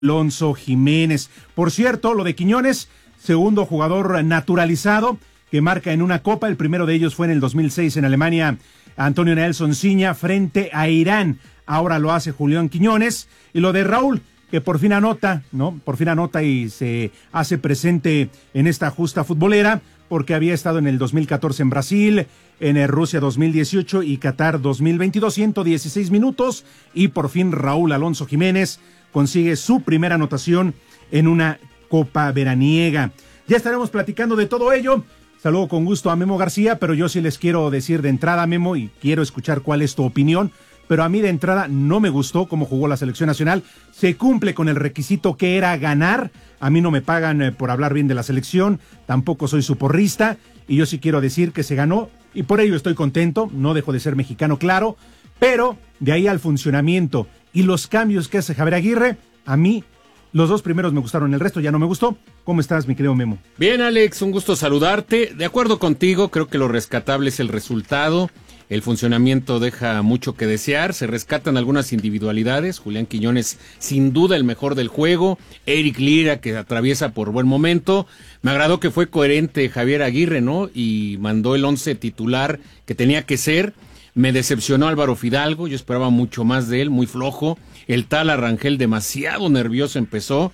Alonso Jiménez. Por cierto, lo de Quiñones, segundo jugador naturalizado que marca en una copa. El primero de ellos fue en el 2006 en Alemania, Antonio Nelson Ciña frente a Irán. Ahora lo hace Julián Quiñones. Y lo de Raúl, que por fin anota, ¿no? Por fin anota y se hace presente en esta justa futbolera, porque había estado en el 2014 en Brasil, en Rusia 2018 y Qatar 2022, 116 minutos. Y por fin Raúl Alonso Jiménez consigue su primera anotación en una copa veraniega. Ya estaremos platicando de todo ello. Saludo con gusto a Memo García, pero yo sí les quiero decir de entrada, Memo, y quiero escuchar cuál es tu opinión, pero a mí de entrada no me gustó cómo jugó la selección nacional. Se cumple con el requisito que era ganar. A mí no me pagan por hablar bien de la selección, tampoco soy su porrista, y yo sí quiero decir que se ganó, y por ello estoy contento, no dejo de ser mexicano, claro, pero de ahí al funcionamiento y los cambios que hace Javier Aguirre, a mí los dos primeros me gustaron, el resto ya no me gustó. ¿Cómo estás, mi querido Memo? Bien, Alex, un gusto saludarte. De acuerdo contigo, creo que lo rescatable es el resultado. El funcionamiento deja mucho que desear. Se rescatan algunas individualidades. Julián Quiñones, sin duda, el mejor del juego. Eric Lira, que atraviesa por buen momento. Me agradó que fue coherente Javier Aguirre, ¿no? Y mandó el 11 titular que tenía que ser. Me decepcionó Álvaro Fidalgo, yo esperaba mucho más de él, muy flojo. El Tala Rangel demasiado nervioso empezó.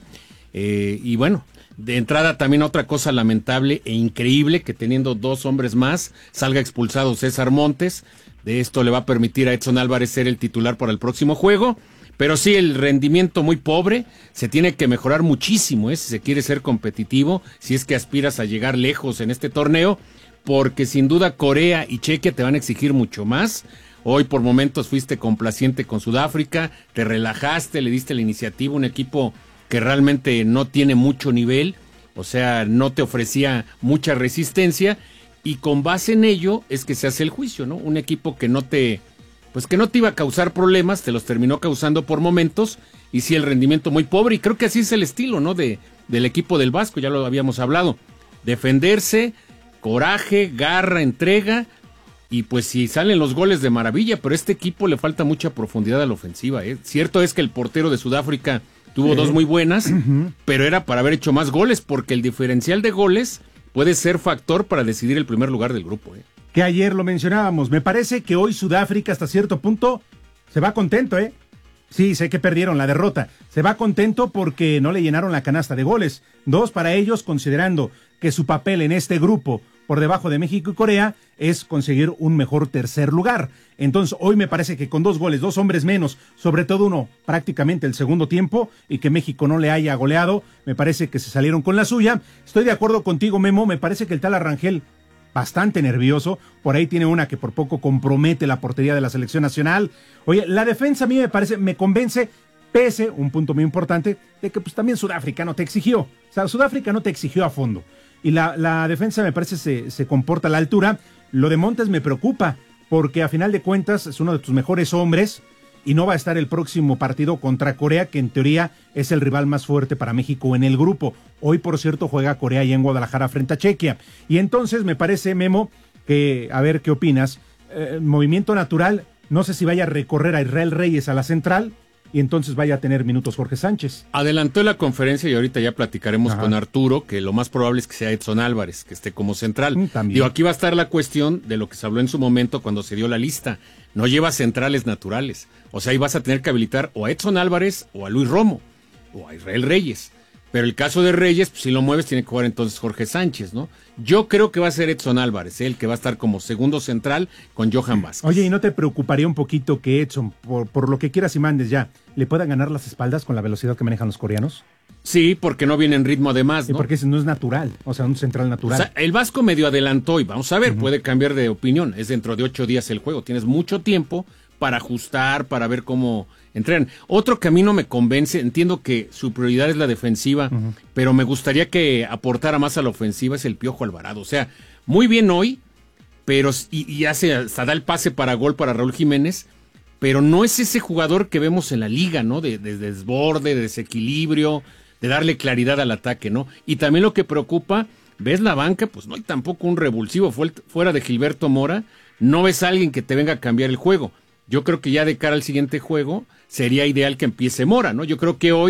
Y bueno, de entrada también otra cosa lamentable e increíble, que teniendo dos hombres más, salga expulsado César Montes. De esto le va a permitir a Edson Álvarez ser el titular para el próximo juego. Pero sí, el rendimiento muy pobre, se tiene que mejorar muchísimo, si se quiere ser competitivo, si es que aspiras a llegar lejos en este torneo, porque sin duda Corea y Chequia te van a exigir mucho más. Hoy por momentos fuiste complaciente con Sudáfrica, te relajaste, le diste la iniciativa a un equipo que realmente no tiene mucho nivel, o sea, no te ofrecía mucha resistencia, y con base en ello es que se hace el juicio, ¿no? Un equipo que no te iba a causar problemas, te los terminó causando por momentos, y sí, el rendimiento muy pobre, y creo que así es el estilo, ¿no? Del equipo del Vasco, ya lo habíamos hablado, defenderse, coraje, garra, entrega, y pues si salen los goles de maravilla, pero a este equipo le falta mucha profundidad a la ofensiva, ¿eh? Cierto es que el portero de Sudáfrica tuvo dos muy buenas, pero era para haber hecho más goles, porque el diferencial de goles puede ser factor para decidir el primer lugar del grupo, ¿eh? Que ayer lo mencionábamos, me parece que hoy Sudáfrica hasta cierto punto se va contento, ¿eh? Sí, sé que perdieron la derrota, se va contento porque no le llenaron la canasta de goles, 2 para ellos, considerando que su papel en este grupo, por debajo de México y Corea, es conseguir un mejor tercer lugar. Entonces, hoy me parece que con 2 goles, 2 hombres menos, sobre todo uno prácticamente el segundo tiempo, y que México no le haya goleado, me parece que se salieron con la suya. Estoy de acuerdo contigo, Memo, me parece que el Tala Rangel bastante nervioso, por ahí tiene una que por poco compromete la portería de la selección nacional. Oye, la defensa a mí me convence, pese, un punto muy importante, de que pues también Sudáfrica no te exigió, o sea, Sudáfrica no te exigió a fondo, y la defensa me parece se comporta a la altura. Lo de Montes me preocupa, porque a final de cuentas es uno de tus mejores hombres, y no va a estar el próximo partido contra Corea, que en teoría es el rival más fuerte para México en el grupo. Hoy, por cierto, juega Corea y en Guadalajara frente a Chequia. Y entonces me parece, Memo, que, a ver qué opinas, movimiento natural, no sé si vaya a recorrer a Israel Reyes a la central, y entonces vaya a tener minutos Jorge Sánchez. Adelantó la conferencia y ahorita ya platicaremos con Arturo, que lo más probable es que sea Edson Álvarez, que esté como central. Digo, aquí va a estar la cuestión de lo que se habló en su momento cuando se dio la lista. No lleva centrales naturales. O sea, ahí vas a tener que habilitar o a Edson Álvarez o a Luis Romo o a Israel Reyes. Pero el caso de Reyes, pues si lo mueves tiene que jugar entonces Jorge Sánchez, ¿no? Yo creo que va a ser Edson Álvarez, el que va a estar como segundo central con Johan Vázquez. Oye, ¿y no te preocuparía un poquito que Edson, por lo que quieras y mandes ya, le puedan ganar las espaldas con la velocidad que manejan los coreanos? Sí, porque no viene en ritmo además, ¿no? Y porque ese no es natural, o sea, un central natural. O sea, el Vasco medio adelantó y vamos a ver, puede cambiar de opinión. Es dentro de 8 días el juego, tienes mucho tiempo para ajustar, para ver cómo entrenan. Otro que a mí no me convence, entiendo que su prioridad es la defensiva, pero me gustaría que aportara más a la ofensiva, es el Piojo Alvarado. O sea, muy bien hoy, pero y hasta da el pase para gol para Raúl Jiménez, pero no es ese jugador que vemos en la liga, ¿no? De desborde, de desequilibrio, de darle claridad al ataque, ¿no? Y también lo que preocupa, ves la banca, pues no hay tampoco un revulsivo fuera de Gilberto Mora, no ves a alguien que te venga a cambiar el juego. Yo creo que ya de cara al siguiente juego sería ideal que empiece Mora, ¿no? Yo creo que hoy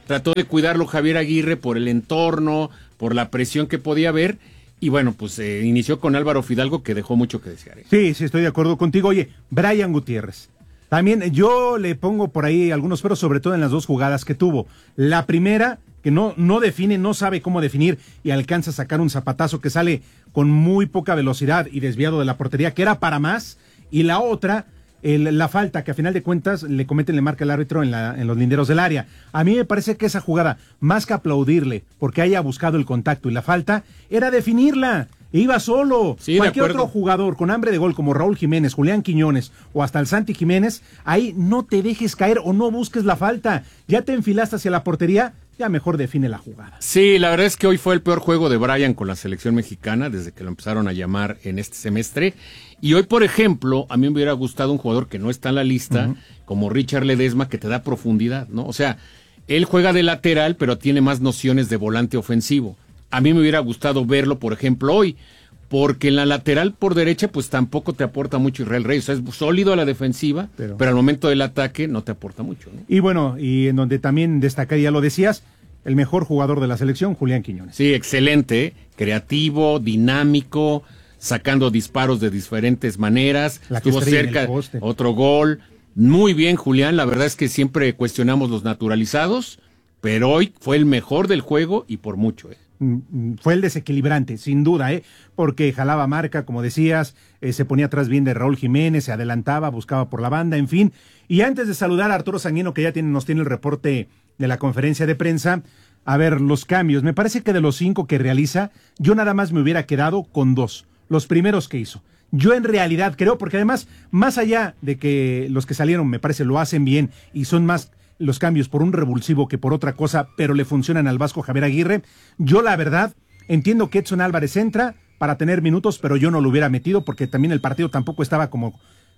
trató de cuidarlo Javier Aguirre por el entorno, por la presión que podía haber, y bueno, pues inició con Álvaro Fidalgo, que dejó mucho que desear. Sí, estoy de acuerdo contigo. Oye, Brian Gutiérrez. También yo le pongo por ahí algunos peros, sobre todo en las dos jugadas que tuvo. La primera, que no define, no sabe cómo definir y alcanza a sacar un zapatazo que sale con muy poca velocidad y desviado de la portería, que era para más. Y la otra, la falta que a final de cuentas le marca el árbitro en los linderos del área. A mí me parece que esa jugada, más que aplaudirle porque haya buscado el contacto y la falta, era definirla. Iba solo. Sí, cualquier otro jugador con hambre de gol como Raúl Jiménez, Julián Quiñones o hasta el Santi Jiménez, ahí no te dejes caer o no busques la falta. Ya te enfilaste hacia la portería, ya mejor define la jugada. Sí, la verdad es que hoy fue el peor juego de Brian con la selección mexicana desde que lo empezaron a llamar en este semestre. Y hoy, por ejemplo, a mí me hubiera gustado un jugador que no está en la lista, como Richard Ledesma, que te da profundidad, ¿no? O sea, él juega de lateral, pero tiene más nociones de volante ofensivo. A mí me hubiera gustado verlo, por ejemplo, hoy, porque en la lateral por derecha, pues tampoco te aporta mucho Israel Reyes. O sea, es sólido a la defensiva, pero al momento del ataque no te aporta mucho, ¿no? Y bueno, y en donde también destacaría, lo decías, el mejor jugador de la selección, Julián Quiñones. Sí, excelente, creativo, dinámico, sacando disparos de diferentes maneras. Estuvo cerca, otro gol. Muy bien, Julián. La verdad es que siempre cuestionamos los naturalizados, pero hoy fue el mejor del juego y por mucho, Fue el desequilibrante, sin duda, porque jalaba marca, como decías, se ponía atrás bien de Raúl Jiménez, se adelantaba, buscaba por la banda, en fin. Y antes de saludar a Arturo Sanguino, que ya nos tiene el reporte de la conferencia de prensa, a ver, los cambios. Me parece que de los 5 que realiza, yo nada más me hubiera quedado con 2, los primeros que hizo. Yo en realidad creo, porque además, más allá de que los que salieron, me parece, lo hacen bien y son más los cambios por un revulsivo que por otra cosa, pero le funcionan al Vasco Javier Aguirre. Yo la verdad entiendo que Edson Álvarez entra para tener minutos, pero yo no lo hubiera metido porque también el partido tampoco estaba como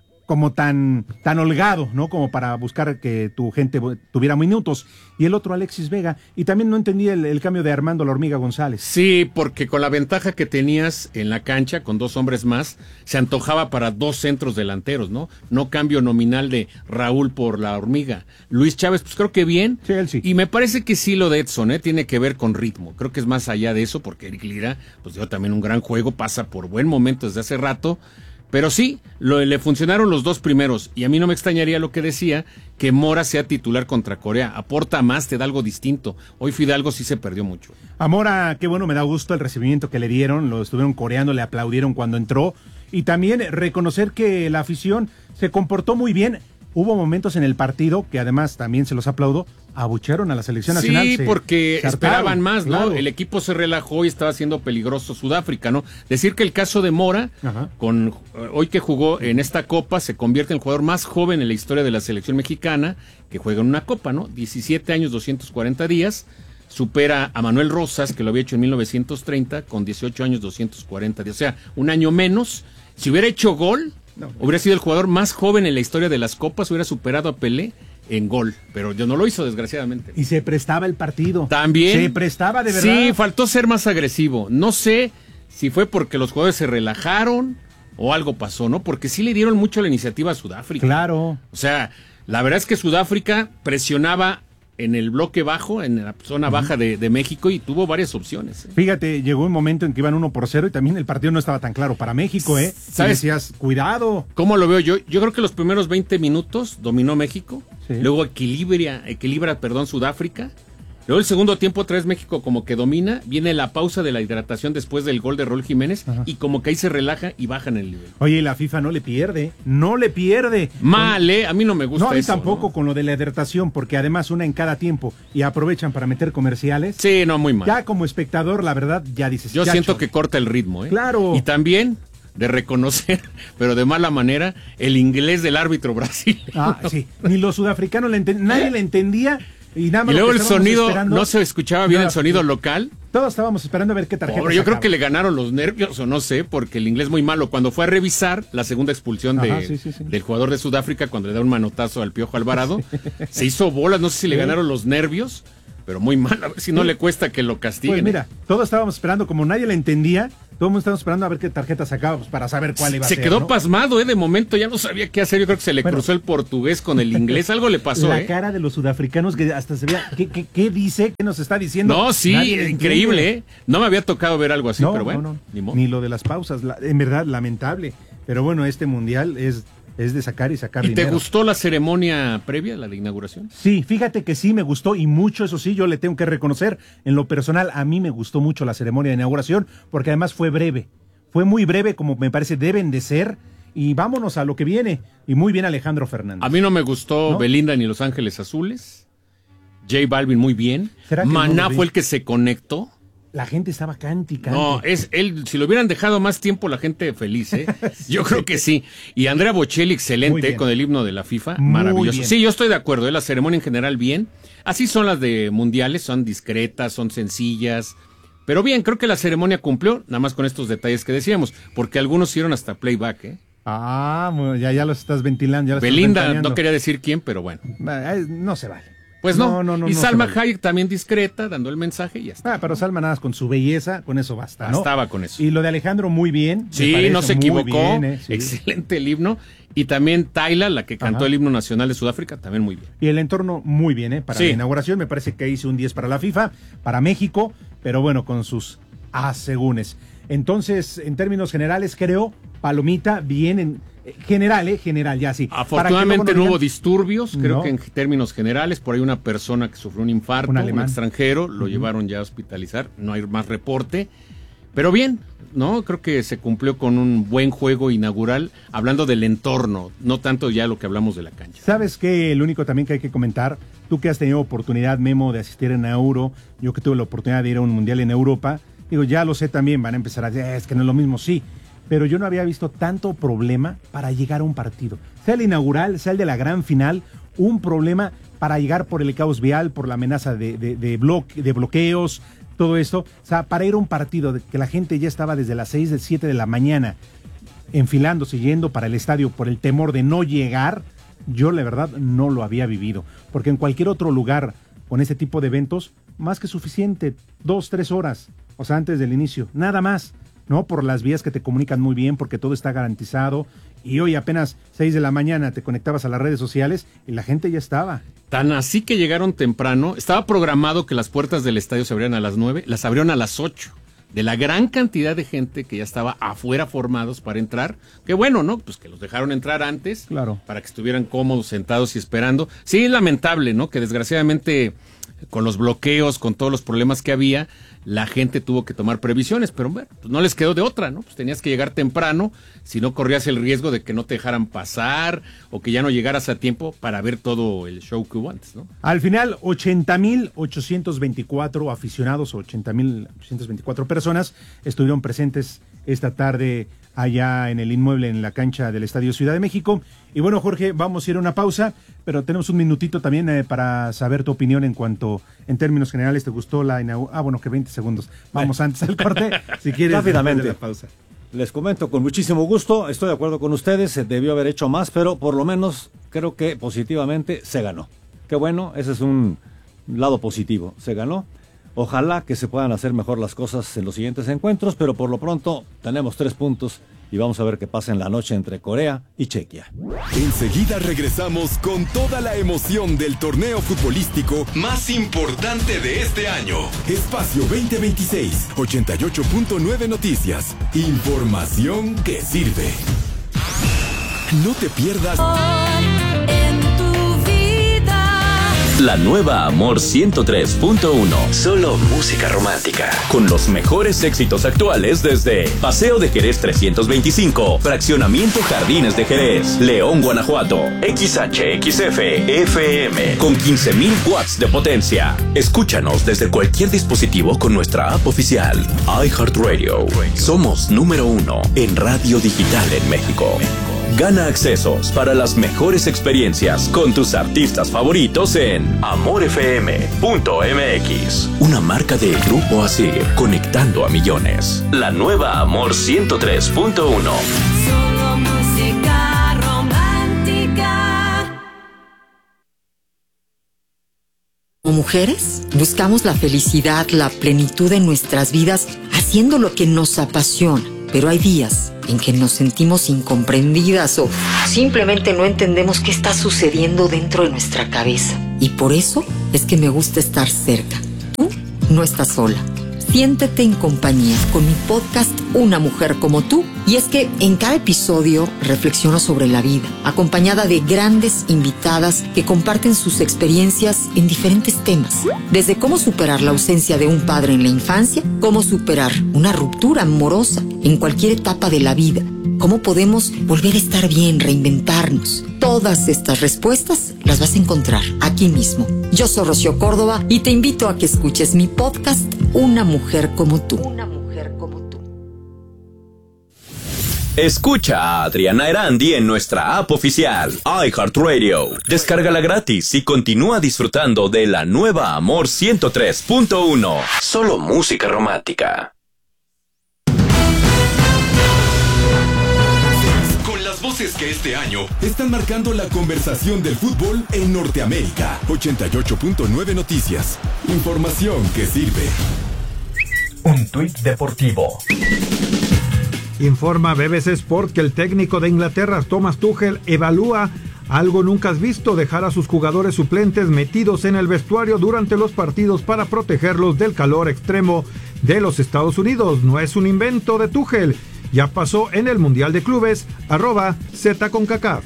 tan holgado, ¿no? Como para buscar que tu gente tuviera minutos. Y el otro, Alexis Vega. Y también no entendí el cambio de Armando La Hormiga González. Sí, porque con la ventaja que tenías en la cancha, con 2 hombres más, se antojaba para 2 centros delanteros, ¿no? No cambio nominal de Raúl por La Hormiga. Luis Chávez, pues creo que bien. Sí, él sí. Y me parece que sí lo de Edson, tiene que ver con ritmo. Creo que es más allá de eso, porque Eric Lira, pues dio también un gran juego, pasa por buen momento desde hace rato. Pero sí, le funcionaron los 2 primeros, y a mí no me extrañaría lo que decía, que Mora sea titular contra Corea. Aporta más, te da algo distinto. Hoy Fidalgo sí se perdió mucho. A Mora, qué bueno, me da gusto el recibimiento que le dieron, lo estuvieron coreando, le aplaudieron cuando entró, y también reconocer que la afición se comportó muy bien. Hubo momentos en el partido, que además también se los aplaudo, abuchearon a la selección nacional. Sí, porque esperaban más, ¿no? Claro. El equipo se relajó y estaba haciendo peligroso Sudáfrica, ¿no? Decir que el caso de Mora, hoy que jugó en esta Copa, se convierte en el jugador más joven en la historia de la selección mexicana, que juega en una Copa, ¿no? 17 años, 240 días, supera a Manuel Rosas, que lo había hecho en 1930, con 18 años, 240 días, o sea, un año menos. Si hubiera hecho gol, hubiera sido el jugador más joven en la historia de las Copas, hubiera superado a Pelé en gol, pero yo no lo hizo, desgraciadamente. Y se prestaba el partido. También. Se prestaba, de verdad. Sí, faltó ser más agresivo. No sé si fue porque los jugadores se relajaron o algo pasó, ¿no? Porque sí le dieron mucho la iniciativa a Sudáfrica. Claro. O sea, la verdad es que Sudáfrica presionaba en el bloque bajo, en la zona baja de México, y tuvo varias opciones. Fíjate, llegó un momento en que iban 1-0 y también el partido no estaba tan claro para México, ¿Sabes? Y decías, cuidado. ¿Cómo lo veo yo? Yo creo que los primeros 20 minutos dominó México, luego equilibra Sudáfrica. Luego el segundo tiempo otra vez México como que domina, viene la pausa de la hidratación después del gol de Raúl Jiménez, y como que ahí se relaja y bajan el nivel. Oye, la FIFA no le pierde. Mal, a mí no me gusta eso. No, a mí tampoco, ¿no? Con lo de la hidratación, porque además una en cada tiempo y aprovechan para meter comerciales. Sí, no, muy mal. Ya como espectador, la verdad, ya dices. Yo siento que corta el ritmo, Claro. Y también de reconocer, pero de mala manera, el inglés del árbitro brasileño. Sí, ni los sudafricanos nadie le entendía. Y luego el sonido, no se escuchaba bien el sonido local. Todos estábamos esperando a ver qué tarjeta. Yo creo que le ganaron los nervios, o no sé, porque el inglés muy malo. Cuando fue a revisar la segunda expulsión del jugador de Sudáfrica, cuando le da un manotazo al Piojo Alvarado, se hizo bolas, no sé si le ganaron los nervios, pero muy mal, a ver si no le cuesta que lo castiguen. Pues mira, todos estábamos esperando, como nadie la entendía, todo el mundo estábamos esperando a ver qué tarjeta sacaba pues, para saber cuál iba a ser. Se quedó ¿no? pasmado, de momento ya no sabía qué hacer. Yo creo que se le cruzó el portugués con el inglés, algo le pasó. La cara de los sudafricanos que hasta se veía, ¿qué dice? ¿Qué nos está diciendo? No, sí, increíble, ¿eh? No me había tocado ver algo así, no, pero bueno. No. Ni lo de las pausas, en verdad, lamentable. Pero bueno, este mundial es de sacar y sacar dinero. ¿Y te gustó la ceremonia previa, la de inauguración? Sí, fíjate que sí me gustó y mucho, eso sí, yo le tengo que reconocer. En lo personal, a mí me gustó mucho la ceremonia de inauguración porque además fue breve. Fue muy breve, como me parece deben de ser. Y vámonos a lo que viene. Y muy bien Alejandro Fernández. A mí no me gustó, ¿no? Belinda ni Los Ángeles Azules. J Balvin muy bien. Maná fue el que se conectó. La gente estaba cante. No, si lo hubieran dejado más tiempo, la gente feliz, ¿eh? Yo creo que sí. Y Andrea Bocelli, excelente, con el himno de la FIFA, maravilloso. Sí, yo estoy de acuerdo, la ceremonia en general bien. Así son las de mundiales, son discretas, son sencillas. Pero bien, creo que la ceremonia cumplió, nada más con estos detalles que decíamos, porque algunos hicieron hasta playback, ¿eh? Ya los estás ventilando. Belinda, no quería decir quién, pero bueno. No se vale. Pues no. Y Salma Hayek también discreta, dando el mensaje y ya está. Pero Salma nada más con su belleza, con eso basta, ¿no? Bastaba con eso. Y lo de Alejandro muy bien. Sí, no se equivocó. Bien, sí. Excelente el himno. Y también Tayla, la que cantó el himno nacional de Sudáfrica, también muy bien. Y el entorno muy bien, para la inauguración. Me parece que hice un 10 para la FIFA, para México, pero bueno, con sus asegúnes. Entonces, en términos generales, creo, palomita, bien en general, ya sí. Afortunadamente no hubo disturbios, creo que en términos generales, por ahí una persona que sufrió un infarto, un extranjero, lo llevaron ya a hospitalizar, no hay más reporte, pero bien, ¿no? Creo que se cumplió con un buen juego inaugural, hablando del entorno, no tanto ya lo que hablamos de la cancha. ¿Sabes qué? El único también que hay que comentar, tú que has tenido oportunidad, Memo, de asistir en Euro, yo que tuve la oportunidad de ir a un mundial en Europa, digo, ya lo sé también, van a empezar a decir, es que no es lo mismo, sí. Pero yo no había visto tanto problema para llegar a un partido. Sea el inaugural, sea el de la gran final, un problema para llegar por el caos vial, por la amenaza de bloqueos, todo esto. O sea, para ir a un partido que la gente ya estaba desde las 6, 7 de la mañana enfilándose, yendo para el estadio por el temor de no llegar, yo la verdad no lo había vivido. Porque en cualquier otro lugar con este tipo de eventos, más que suficiente, 2, 3 horas, o sea, antes del inicio, nada más. ¿No? Por las vías que te comunican muy bien, porque todo está garantizado. Y hoy apenas 6 de la mañana te conectabas a las redes sociales y la gente ya estaba. Tan así que llegaron temprano. Estaba programado que las puertas del estadio se abrieran a las 9, las abrieron a las 8. De la gran cantidad de gente que ya estaba afuera formados para entrar. Qué bueno, ¿no? Pues que los dejaron entrar antes. Claro. Para que estuvieran cómodos, sentados y esperando. Sí, es lamentable, ¿no? Que desgraciadamente con los bloqueos, con todos los problemas que había, la gente tuvo que tomar previsiones, pero bueno, pues no les quedó de otra, ¿no? Pues tenías que llegar temprano, si no corrías el riesgo de que no te dejaran pasar o que ya no llegaras a tiempo para ver todo el show que hubo antes, ¿no? Al final, 80,824 aficionados, 80,824 personas estuvieron presentes esta tarde allá en el inmueble, en la cancha del Estadio Ciudad de México. Y bueno, Jorge, vamos a ir a una pausa, pero tenemos un minutito también para saber tu opinión en términos generales, ¿te gustó la inauguración? Bueno, que 20 segundos. Vamos antes al corte, si quieres. Rápidamente. De la pausa. Les comento con muchísimo gusto, estoy de acuerdo con ustedes, se debió haber hecho más, pero por lo menos creo que positivamente se ganó. Qué bueno, ese es un lado positivo, se ganó. Ojalá que se puedan hacer mejor las cosas en los siguientes encuentros, pero por lo pronto tenemos 3 puntos y vamos a ver qué pasa en la noche entre Corea y Chequia. Enseguida regresamos con toda la emoción del torneo futbolístico más importante de este año. Espacio 2026, 88.9 Noticias. Información que sirve. No te pierdas la nueva Amor 103.1. Solo música romántica. Con los mejores éxitos actuales desde Paseo de Jerez 325, Fraccionamiento Jardines de Jerez, León, Guanajuato, XHXF FM, con 15,000 watts de potencia. Escúchanos desde cualquier dispositivo con nuestra app oficial. iHeartRadio. Somos número 1 en radio digital en México. Gana accesos para las mejores experiencias con tus artistas favoritos en amorfm.mx. Una marca de Grupo Asir, conectando a millones. La nueva Amor 103.1. Solo música romántica. Como mujeres, buscamos la felicidad, la plenitud en nuestras vidas, haciendo lo que nos apasiona. Pero hay días en que nos sentimos incomprendidas o simplemente no entendemos qué está sucediendo dentro de nuestra cabeza. Y por eso es que me gusta estar cerca. Tú no estás sola. Siéntete en compañía con mi podcast Una Mujer Como Tú. Y es que en cada episodio reflexiono sobre la vida, acompañada de grandes invitadas que comparten sus experiencias en diferentes temas. Desde cómo superar la ausencia de un padre en la infancia, cómo superar una ruptura amorosa en cualquier etapa de la vida, cómo podemos volver a estar bien, reinventarnos. Todas estas respuestas las vas a encontrar aquí mismo. Yo soy Rocío Córdoba y te invito a que escuches mi podcast Una Mujer Como Tú. Una Mujer Como Tú. Escucha a Adriana Erandi en nuestra app oficial, iHeartRadio. Descárgala gratis y continúa disfrutando de la nueva Amor 103.1. Solo música romántica. Voces que este año están marcando la conversación del fútbol en Norteamérica. 88.9 Noticias. Información que sirve. Un tuit deportivo. Informa BBC Sport que el técnico de Inglaterra, Thomas Tuchel, evalúa algo nunca visto: dejar a sus jugadores suplentes metidos en el vestuario durante los partidos para protegerlos del calor extremo de los Estados Unidos. No es un invento de Tuchel. Ya pasó en el Mundial de Clubes, @ZCONCACAF.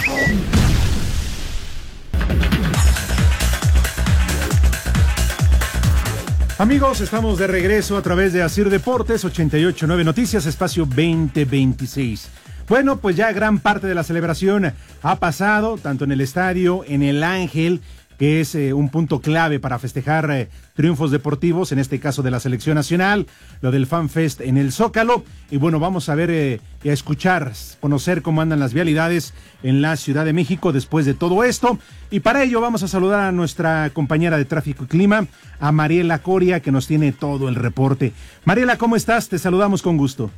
Amigos, estamos de regreso a través de Asir Deportes, 88.9 Noticias, espacio 2026. Bueno, pues ya gran parte de la celebración ha pasado, tanto en el estadio, en el Ángel, que es un punto clave para festejar triunfos deportivos, en este caso de la selección nacional, lo del FanFest en el Zócalo. Y bueno, vamos a ver y a escuchar, conocer cómo andan las vialidades en la Ciudad de México después de todo esto. Y para ello vamos a saludar a nuestra compañera de Tráfico y Clima, a Mariela Coria, que nos tiene todo el reporte. Mariela, ¿cómo estás? Te saludamos con gusto.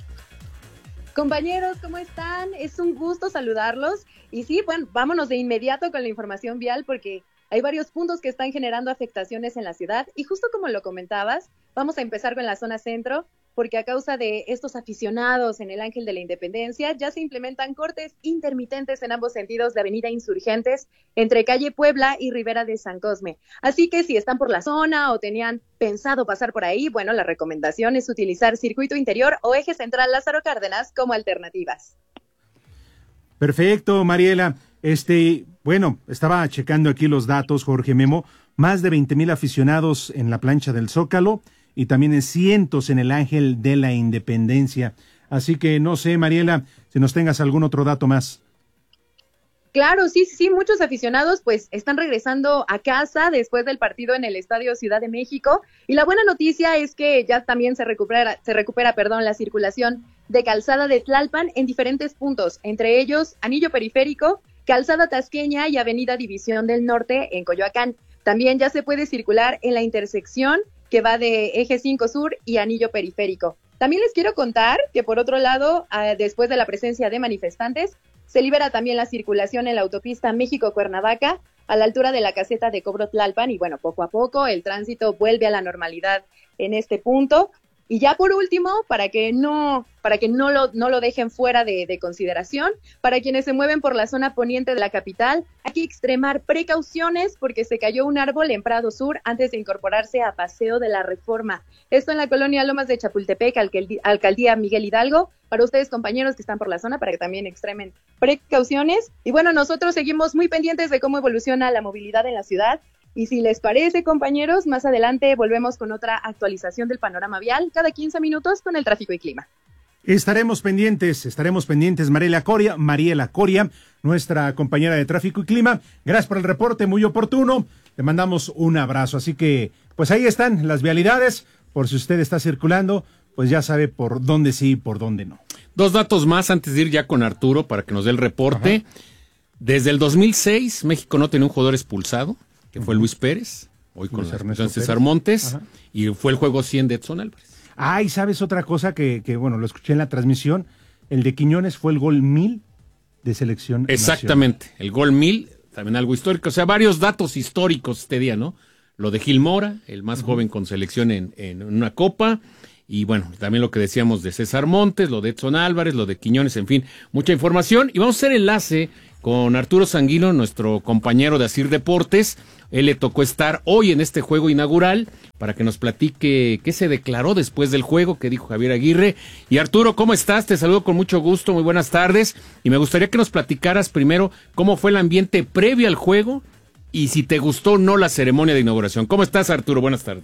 Compañeros, ¿cómo están? Es un gusto saludarlos. Y sí, bueno, vámonos de inmediato con la información vial porque hay varios puntos que están generando afectaciones en la ciudad. Y justo como lo comentabas, vamos a empezar con la zona centro, porque a causa de estos aficionados en el Ángel de la Independencia, ya se implementan cortes intermitentes en ambos sentidos de Avenida Insurgentes, entre calle Puebla y Ribera de San Cosme. Así que si están por la zona o tenían pensado pasar por ahí, bueno, la recomendación es utilizar circuito interior o eje central Lázaro Cárdenas como alternativas. Perfecto, Mariela. Bueno, estaba checando aquí los datos, Jorge Memo, más de 20,000 aficionados en la plancha del Zócalo y también cientos en el Ángel de la Independencia. Así que no sé, Mariela, si nos tengas algún otro dato más. Claro, sí, muchos aficionados pues están regresando a casa después del partido en el Estadio Ciudad de México, y la buena noticia es que ya también se recupera la circulación de Calzada de Tlalpan en diferentes puntos, entre ellos Anillo Periférico, Calzada Tasqueña y Avenida División del Norte en Coyoacán. También ya se puede circular en la intersección que va de Eje 5 Sur y Anillo Periférico. También les quiero contar que por otro lado, después de la presencia de manifestantes, se libera también la circulación en la autopista México-Cuernavaca a la altura de la caseta de Cobro Tlalpan, y bueno, poco a poco el tránsito vuelve a la normalidad en este punto. Y ya por último, para que no lo dejen fuera de consideración, para quienes se mueven por la zona poniente de la capital, hay que extremar precauciones porque se cayó un árbol en Prado Sur antes de incorporarse a Paseo de la Reforma. Esto en la colonia Lomas de Chapultepec, Alcaldía Miguel Hidalgo. Para ustedes, compañeros que están por la zona, para que también extremen precauciones. Y bueno, nosotros seguimos muy pendientes de cómo evoluciona la movilidad en la ciudad. Y si les parece, compañeros, más adelante volvemos con otra actualización del panorama vial cada 15 minutos con el tráfico y clima. Estaremos pendientes, Mariela Coria, nuestra compañera de tráfico y clima. Gracias por el reporte, muy oportuno. Te mandamos un abrazo. Así que, pues ahí están las vialidades. Por si usted está circulando, pues ya sabe por dónde sí y por dónde no. Dos datos más antes de ir ya con Arturo para que nos dé el reporte. Ajá. Desde el 2006, México no tenía un jugador expulsado, que fue Luis Pérez, hoy con César Montes, y fue el juego 100 de Edson Álvarez. Ah, y sabes otra cosa que bueno, lo escuché en la transmisión, el de Quiñones fue el gol 1000 de selección Exactamente, nacional. El gol 1000, también algo histórico, o sea, varios datos históricos este día, ¿no? lo de Gil Mora, el más joven con selección en una copa. Y bueno, también lo que decíamos de César Montes, lo de Edson Álvarez, lo de Quiñones, en fin, mucha información. Y vamos a hacer enlace con Arturo Sanguino, nuestro compañero de Asir Deportes. Él le tocó estar hoy en este juego inaugural para que nos platique qué se declaró después del juego, qué dijo Javier Aguirre. Y Arturo, ¿cómo estás? Te saludo con mucho gusto, muy buenas tardes. Y me gustaría que nos platicaras primero cómo fue el ambiente previo al juego y si te gustó o no la ceremonia de inauguración. ¿Cómo estás, Arturo? Buenas tardes.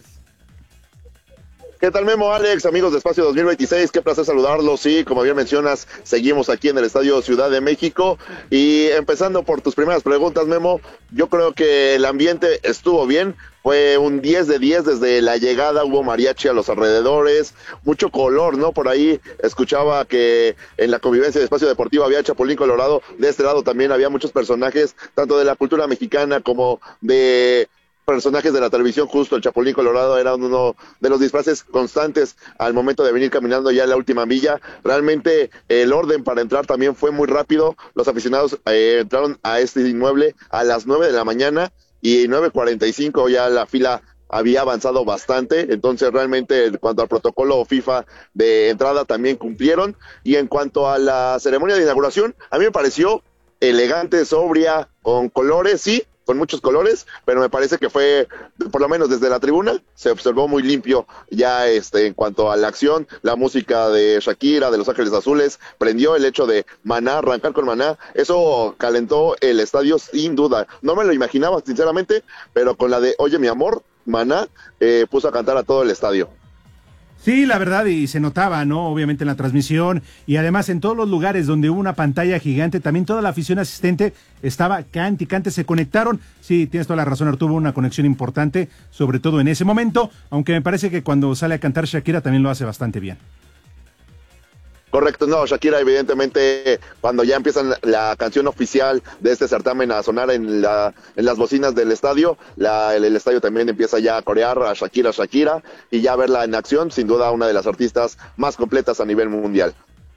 ¿Qué tal, Memo, Alex, amigos de Espacio 2026? Qué placer saludarlos. Sí, como bien mencionas, seguimos aquí en el Estadio Ciudad de México. Y empezando por tus primeras preguntas, Memo, yo creo que el ambiente estuvo bien. Fue un 10 de 10 desde la llegada, hubo mariachi a los alrededores, mucho color, ¿no? Por ahí escuchaba que en la convivencia de Espacio Deportivo había Chapulín Colorado. De este lado también había muchos personajes, tanto de la cultura mexicana como de personajes de la televisión. Justo el Chapulín Colorado era uno de los disfraces constantes al momento de venir caminando ya en la última milla. Realmente el orden para entrar también fue muy rápido. Los aficionados entraron a este inmueble a las 9 de la mañana y 9:45 ya la fila había avanzado bastante. Entonces realmente en cuanto al protocolo FIFA de entrada también cumplieron. Y en cuanto a la ceremonia de inauguración, a mí me pareció elegante, sobria, con colores, sí, con muchos colores, pero me parece que fue, por lo menos desde la tribuna, se observó muy limpio ya en cuanto a la acción. La música de Shakira, de Los Ángeles Azules, prendió. El hecho de Maná, arrancar con Maná, eso calentó el estadio sin duda. No me lo imaginaba, sinceramente, pero con la de Oye mi amor, Maná puso a cantar a todo el estadio. Sí, la verdad, y se notaba, ¿no? Obviamente en la transmisión y además en todos los lugares donde hubo una pantalla gigante, también toda la afición asistente estaba cante y cante, se conectaron. Sí, tienes toda la razón, Arturo, hubo una conexión importante, sobre todo en ese momento, aunque me parece que cuando sale a cantar Shakira también lo hace bastante bien. Correcto, no, Shakira evidentemente cuando ya empiezan la canción oficial de este certamen a sonar en las bocinas del estadio, el estadio también empieza ya a corear a Shakira, y ya verla en acción, sin duda una de las artistas más completas a nivel mundial.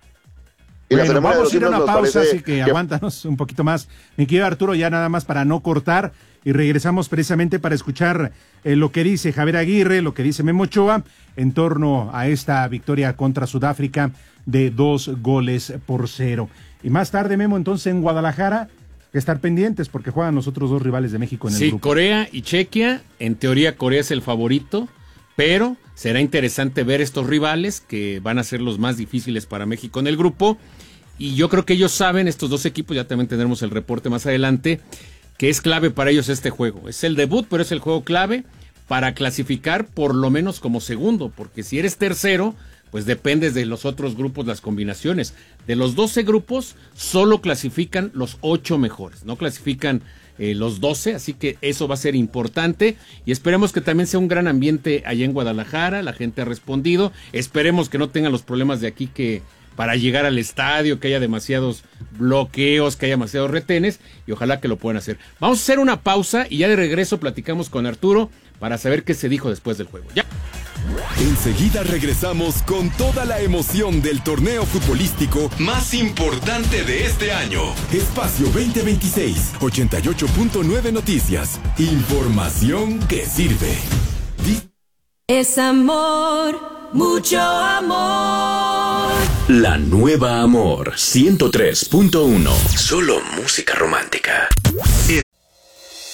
Y bueno, vamos a ir a una pausa, así que aguántanos un poquito más. Mi querido Arturo, ya nada más para no cortar, y regresamos precisamente para escuchar lo que dice Javier Aguirre, lo que dice Memo Ochoa en torno a esta victoria contra Sudáfrica de 2-0. Y más tarde, Memo, entonces en Guadalajara, que estar pendientes porque juegan los otros dos rivales de México en el grupo. Sí, Corea y Chequia. En teoría Corea es el favorito, pero será interesante ver estos rivales que van a ser los más difíciles para México en el grupo. Y yo creo que ellos saben, estos dos equipos, ya también tendremos el reporte más adelante, que es clave para ellos este juego. Es el debut, pero es el juego clave para clasificar por lo menos como segundo, porque si eres tercero, pues dependes de los otros grupos, las combinaciones. De los 12 grupos, solo clasifican los 8 mejores, no clasifican los 12, así que eso va a ser importante. Y esperemos que también sea un gran ambiente allá en Guadalajara, la gente ha respondido. Esperemos que no tengan los problemas de aquí que para llegar al estadio, que haya demasiados bloqueos, que haya demasiados retenes, y ojalá que lo puedan hacer. Vamos a hacer una pausa y ya de regreso platicamos con Arturo para saber qué se dijo después del juego. Ya. Enseguida regresamos con toda la emoción del torneo futbolístico más importante de este año. Espacio 2026, 88.9 Noticias. Información que sirve. Es amor, mucho amor. La nueva Amor 103.1. Solo música romántica.